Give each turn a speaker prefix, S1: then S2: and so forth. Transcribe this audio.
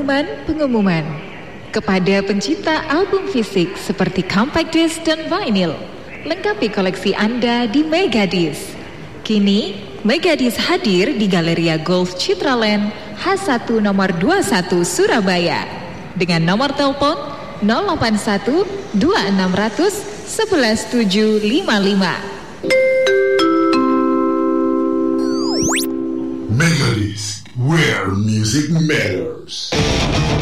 S1: pengumuman kepada pencipta album fisik seperti compact disc dan vinyl. Lengkapi koleksi Anda di Megadisc. Kini, Megadisc hadir di Galeria Golf Citraland H1 nomor 21 Surabaya dengan nomor telepon 081 2600 11755.
S2: Megadisc, where music matters.